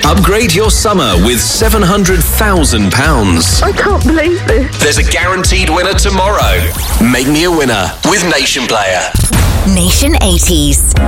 Upgrade your summer with £700,000. I can't believe this. There's a guaranteed winner tomorrow. Make me a winner with Nation Player. Nation 80s.